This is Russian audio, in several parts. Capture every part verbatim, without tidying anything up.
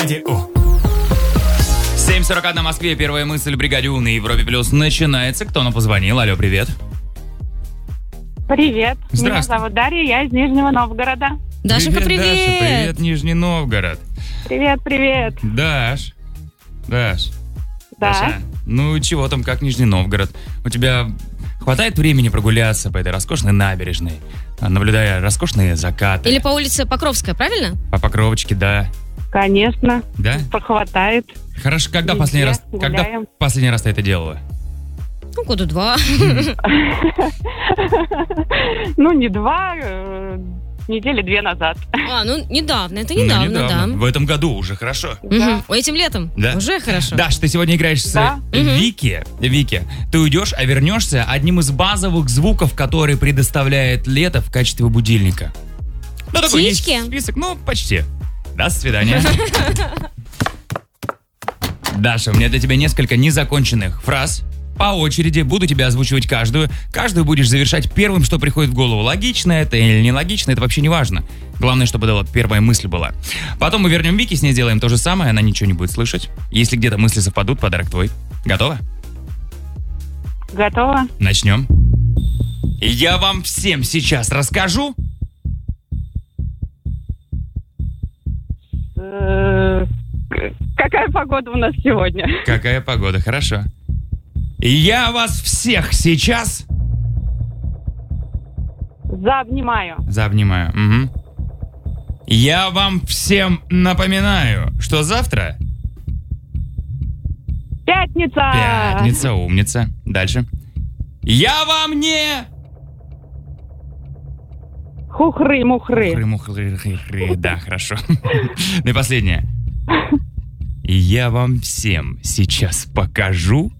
семь сорок один в Москве. Первая мысль в бригаде У на Европе Плюс начинается. Кто нам позвонил? Алло, привет. Привет. Здравствуй. Меня зовут Дарья, я из Нижнего Новгорода. Дашенька, привет. Даша, привет, Нижний Новгород. Привет, привет. Даш. Даш. Да. Даша, ну чего там, как Нижний Новгород? У тебя хватает времени прогуляться по этой роскошной набережной, наблюдая роскошные закаты? Или по улице Покровская, правильно? По Покровочке, да. Конечно. Да? Хватает. Хорошо, когда Везде последний раз, когда гуляем. последний раз ты это делала? Ну, года два. Ну, не два, э, недели две назад. А, ну, недавно, это Ну, недавно, да. В этом году уже хорошо. Мгм. Этим летом? Да. Уже хорошо. Даш, ты сегодня играешь с Да. Вики. Вики, ты уйдешь, а вернешься одним из базовых звуков, который предоставляет лето в качестве будильника. Ну, такой есть Птички? список, ну, почти. До свидания. Даша, у меня для тебя несколько незаконченных фраз. По очереди буду тебя озвучивать каждую. Каждую будешь завершать первым, что приходит в голову. Логично это или нелогично, это вообще не важно. Главное, чтобы это вот первая мысль была. Потом мы вернем Вики, с ней сделаем то же самое, она ничего не будет слышать. Если где-то мысли совпадут, подарок твой. Готова? Готова? Начнем. Я вам всем сейчас расскажу. Э, Какая погода у нас сегодня? Какая погода, хорошо. Я вас всех сейчас Заобнимаю. заобнимаю. Угу. Я вам всем напоминаю, что завтра Пятница. пятница, умница. Дальше. Я вам не... Хухры-мухры. Хры-мухры-хры-хры. Да, хорошо. Ну и последнее. Я вам всем сейчас покажу.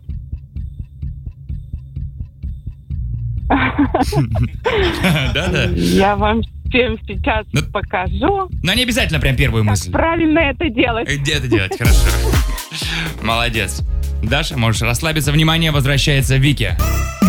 Да-да. Я вам всем сейчас Ну, покажу, Но не обязательно прям первую как мысль. правильно это делать. Где это делать? Хорошо. Молодец. Даша, можешь расслабиться. Внимание, возвращается Вики.